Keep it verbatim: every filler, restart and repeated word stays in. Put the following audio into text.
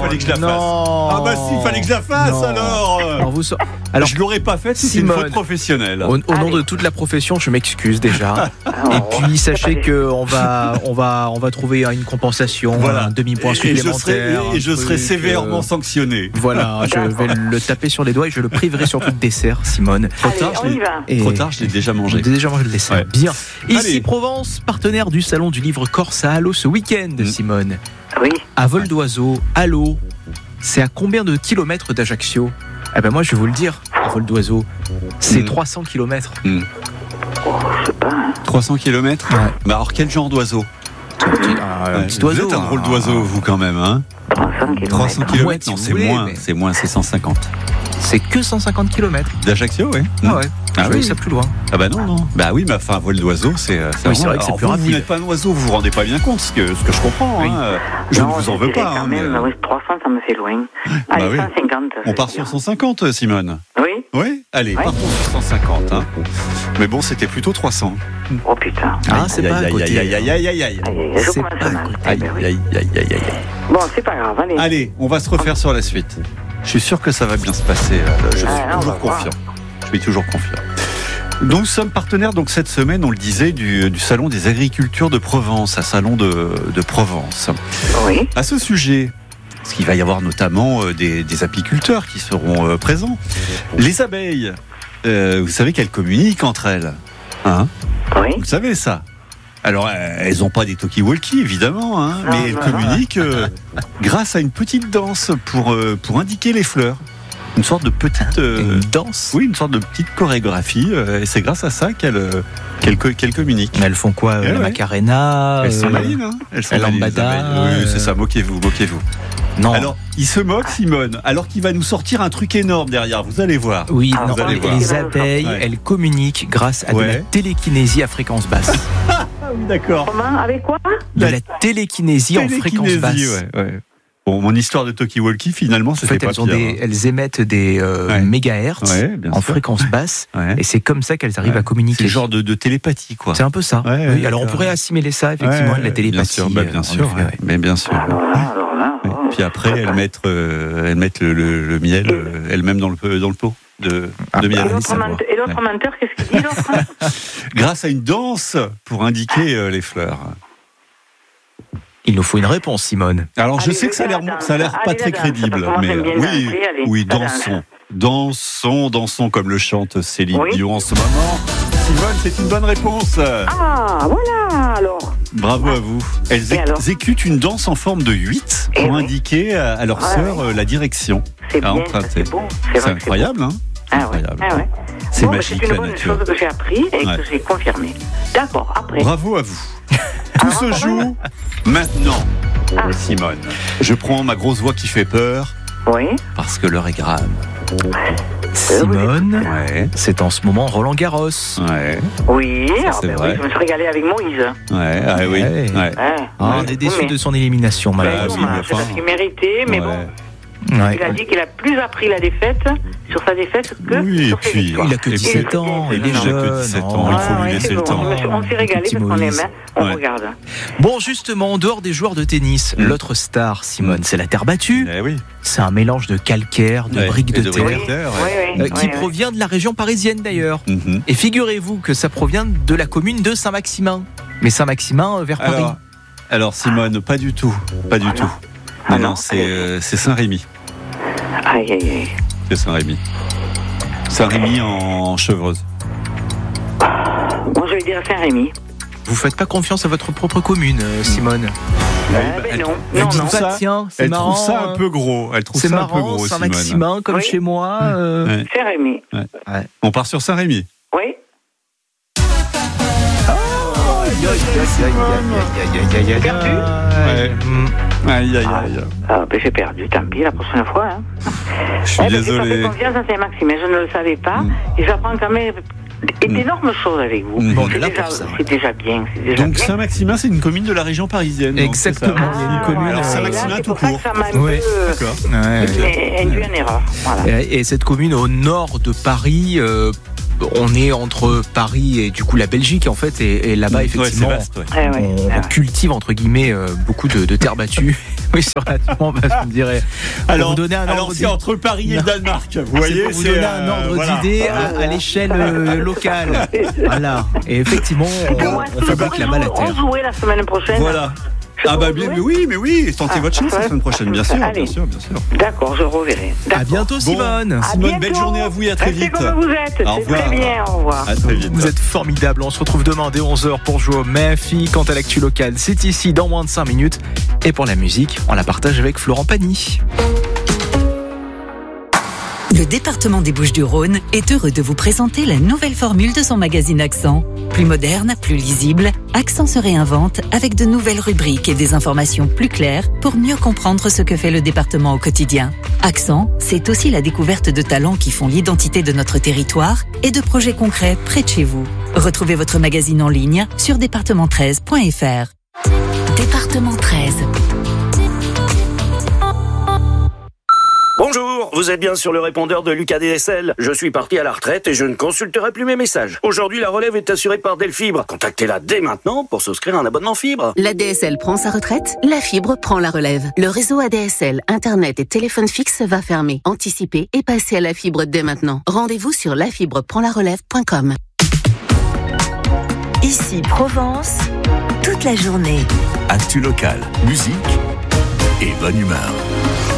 fallait que je la non. fasse. Ah bah si, il fallait que je la fasse Non. alors. Alors, vous so- Alors je l'aurais pas faite si c'est une Simone. faute professionnelle. Au, au nom de toute la profession, je m'excuse déjà. Et puis sachez que on va, on va, on va trouver une compensation, Voilà. un demi-point Et- et je supplémentaire. serai, et je un serai truc, sévèrement euh, sanctionné. Voilà, je vais le taper sur les doigts et je le priverai surtout de dessert, Simone. Trop Allez, tard, on je y l'ai- va. Et Trop tard, je l'ai déjà mangé. J'ai déjà mangé le dessert. Ouais. Bien. Ici Allez. Provence, partenaire du salon du livre Corse à Allo ce week-end, Mm. Simone. Oui. À vol d'oiseau, Allo, c'est à combien de kilomètres d'Ajaccio? Eh ben moi je vais vous le dire, à vol d'oiseau, c'est Mm. trois cents kilomètres. Oh, je sais pas. hein. trois cents kilomètres. Ouais. Mais alors quel genre d'oiseau? Un Ouais. petit Vous oiseau. êtes un drôle hein. d'oiseau, vous quand même, hein trois cents kilomètres. trois cents Moins, kilomètres. si Non, vous c'est voulez, moins, mais- c'est moins, c'est cent cinquante. C'est que cent cinquante kilomètres. D'Ajaccio, oui. Ah ouais. Ah je voyais oui. ça plus loin. Ah bah non, non. Bah oui, mais enfin, vol d'oiseau, c'est. euh, Oui, c'est vraiment- vrai que c'est alors, plus vous, rapide. Vous n'êtes pas un oiseau, vous vous rendez pas bien compte, ce que, ce que je comprends. Oui. Hein. Je Non, ne vous en veux je dirais pas. Quand hein, même, mais, euh, oui, trois cents, ça me fait loin. Allez, oui. cent cinquante. on part sur cent cinquante, Simone. Oui. Oui. Allez, Ouais. partons sur cent cinquante. Hein. Mais bon, c'était plutôt trois cents. Oh putain. Ah, c'est Aïe, pas à aïe, côté. aïe, aïe, aïe, aïe, aïe. Aïe, aïe, aïe, je C'est commence pas mal. à Eh Aïe, ben oui. aïe, aïe, aïe, aïe, aïe. Bon, c'est pas grave, allez. Allez, on va se refaire sur la suite. Je suis sûr que ça va bien se passer. euh, Je suis Ah, on toujours va voir. confiant. Je suis toujours confiant. Nous sommes partenaires donc cette semaine, on le disait, du, du Salon des agricultures de Provence, à Salon de, de Provence. Oui. À ce sujet, parce qu'il va y avoir notamment euh, des, des apiculteurs qui seront euh, présents. Les abeilles, euh, vous savez qu'elles communiquent entre elles. Hein, Oui. vous savez ça. Alors, euh, elles n'ont pas des talkie-walkie, évidemment, hein, Non, mais elles non, communiquent euh, grâce à une petite danse pour, euh, pour indiquer les fleurs. Une sorte de petite... euh, Une danse. oui, une sorte de petite chorégraphie, euh, et c'est grâce à ça qu'elles euh, qu'elles co- qu'elles communiquent. Mais elles font quoi euh, Eh La ouais. Macarena Elles sont euh, malines, hein. Elles sont la malines, les lambada, abeilles. Oui, c'est euh, ça, moquez-vous, moquez-vous. Non. Alors, il se moque, Simone, alors qu'il va nous sortir un truc énorme derrière, vous allez voir. Oui, Ah, non, vous allez les voir. abeilles, Ouais. elles communiquent grâce à de Ouais. la télékinésie à fréquence basse. Ah oui, d'accord. Comment? Avec quoi? De la télékinésie en fréquence basse. ouais, ouais. Bon, mon histoire de talkie-walkie, finalement, En c'était fait, pas elles, ont pire. des, elles émettent des euh, Ouais. mégahertz Ouais, bien en sûr. fréquence basse, Ouais. et c'est comme ça qu'elles arrivent Ouais. à communiquer. C'est le genre de, de télépathie, quoi. C'est un peu ça. Ouais, oui, ouais, alors on d'accord. pourrait assimiler ça effectivement Ouais, à de la télépathie. Bien sûr, bah, euh, bien en sûr, effet, ouais. ouais. mais bien sûr. Alors là, alors là. Ouais. oh, Puis après, je sais elles pas. mettent, euh, elles mettent le, le- le miel euh, elles-mêmes dans le, dans le pot de, Ah, de bah, miel. Et allez l'autre savoir. menteur, et l'autre menteur, qu'est-ce qu'il dit l'autre? Grâce à une danse pour indiquer euh, les fleurs. Il nous faut une réponse, Simone. Alors, je Allez, sais que ça a l'air, la danse. ça a l'air pas Allez, très la danse, crédible, parce que moi, mais j'aime bien oui, danser, allez, oui, la dansons, dansons, dansons comme le chante Céline Oui. Dion en ce moment. Simone, c'est une bonne réponse. Ah, voilà, alors. Bravo à vous. Elles Et alors exécutent une danse en forme de huit Eh pour oui. indiquer à à leur Ouais, sœur ouais. euh, la direction. C'est à bien, ça, emprunter. c'est beau. C'est vrai que incroyable, hein beau. Ah ouais, incroyable. ah ouais. C'est Bon, bah, magique, c'est la une bonne nature. chose que j'ai appris et Ouais. que j'ai confirmé. D'accord, après. Bravo à vous. Tout se joue maintenant, Ah. Simone. Je prends ma grosse voix qui fait peur Oui. parce que l'heure est grave. Simone, Ouais, c'est en ce moment Roland Garros. ouais, Oui, alors, c'est ben vrai. oui, je me suis régalé avec Moïse. ouais, ah oui, Ouais. ouais. Hein. Ah, on Ouais. est déçus Oui, de son élimination, mais- malheureusement. oui, mais dommage, enfin- parce qu'il méritait, mais Ouais. bon, Ouais. il a dit qu'il a plus appris la défaite sur sa défaite que Oui, sur et ses puis- victoires. Il a que Et puis- dix-sept ans, il est Il a que jeune. dix-sept oh. ans, il faut lui ouais, laisser c'est le bon. temps. Je me suis- On s'est régalé Petit parce qu'on Moïse. aime, hein. on Ouais. regarde. Bon, justement, en dehors des joueurs de tennis, Mm. l'autre star, Simone, c'est la terre battue. Eh oui. C'est un mélange de calcaire, de Ouais, briques et de de terre, briques. Oui, terre, oui, ouais. oui, euh, oui, qui oui. provient de la région parisienne d'ailleurs. Mhm. Et figurez-vous que ça provient de la commune de Saint-Maximin. Mais Saint-Maximin euh, vers Paris. Alors, alors, Simone, pas du tout, pas du Ah tout. non. Non, Ah non, non, c'est allez. euh, c'est Saint-Rémy. Aïe, aïe, aïe. C'est Saint-Rémy. Saint-Rémy en Chevreuse. Moi, je vais dire Saint-Rémy. Vous faites pas confiance à votre propre commune, euh, Simone. Ah, bah, ben elle- non, elle non, dit non. ça, Bah, tiens, c'est Elle marrant. trouve ça un hein. peu gros. Elle trouve C'est ça un peu marrant, gros, Simone. Saint-Maximin, comme Oui. chez moi. euh, Ouais. Saint-Rémy. On part sur Saint-Rémy. Oui. Aïe, aïe, aïe, aïe, aïe, aïe, aïe, Perdu aïe. Mm. Aïe, aïe, aïe. Ah, ben j'ai perdu, tant pis, la prochaine fois. Hein. Je suis Eh ben, J'ai désolé. pas fait confiance à Saint-Maxime, je ne le savais pas. Mm. Et j'apprends quand même d'énormes choses avec vous. Mm. Bon, on C'est est là déjà, pour ça, ouais. c'est déjà bien. C'est déjà Donc bien. Saint-Maximin, c'est une commune de la région parisienne. donc, c'est ça. Exactement. Ah, il y a une commune, voilà. euh, Saint-Maximin Et là, c'est tout pour ça court. que ça m'a un Ouais. peu D'accord. Ouais. mais, induit en erreur. Voilà. Et, et cette commune au nord de Paris, euh, on est entre Paris et du coup la Belgique en fait, et, et là-bas Ouais, c'est effectivement vaste, ouais. Ouais, ouais, on, ouais, on ouais. cultive entre guillemets euh, beaucoup de, de terre battue. Oui, c'est relativement vaste, on dirait. Pour Alors, vous donner un alors ordre c'est entre Paris et le Danemark. Vous voyez, c'est pour vous donner un ordre euh, voilà. d'idée à, à l'échelle euh, locale. Voilà. Et effectivement, on, Moi, on fabrique la balle à on terre. jouait la semaine prochaine. Voilà. Je Ah peux bah vous bien, jouer mais oui, mais oui, tentez Ah, votre chance la ouais. semaine prochaine, bien sûr, Allez. bien sûr, bien sûr. D'accord, je reverrai. À D'accord. bientôt, Simone. À Simone, bientôt. belle journée à vous et à très Restez vite. comme vous êtes, Au c'est revoir. très bien, au revoir. À très vite. Vous êtes formidables. On se retrouve demain dès onze heures pour jouer au Memphis. Quant à l'actu locale, c'est ici dans moins de cinq minutes. Et pour la musique, on la partage avec Florent Pagny. Le département des Bouches-du-Rhône est heureux de vous présenter la nouvelle formule de son magazine Accent. Plus moderne, plus lisible, Accent se réinvente avec de nouvelles rubriques et des informations plus claires pour mieux comprendre ce que fait le département au quotidien. Accent, c'est aussi la découverte de talents qui font l'identité de notre territoire et de projets concrets près de chez vous. Retrouvez votre magazine en ligne sur département treize point f r. Département treize. Bonjour, vous êtes bien sur le répondeur de Lucas D S L. Je suis parti à la retraite et je ne consulterai plus mes messages. Aujourd'hui, la relève est assurée par Delfibre. Contactez-la dès maintenant pour souscrire un abonnement fibre. La D S L prend sa retraite, la fibre prend la relève. Le réseau A D S L, Internet et téléphone fixe va fermer. Anticipez et passez à la fibre dès maintenant. Rendez-vous sur la fibre prend la relève point com. Ici Provence, toute la journée. Actu local, musique et bonne humeur.